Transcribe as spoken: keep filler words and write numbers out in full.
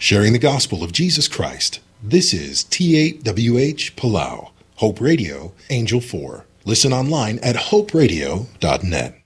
sharing the gospel of Jesus Christ. This is T eight W H Palau, Hope Radio, Angel four. Listen online at hope radio dot net.